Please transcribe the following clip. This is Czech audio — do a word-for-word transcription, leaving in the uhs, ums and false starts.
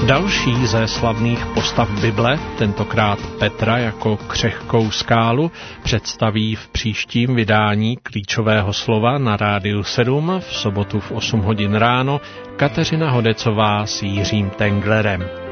Další ze slavných postav Bible, tentokrát Petra jako křehkou skálu, představí v příštím vydání Klíčového slova na Rádiu sedm v sobotu v osm hodin ráno Kateřina Hodecová s Jiřím Tenglerem.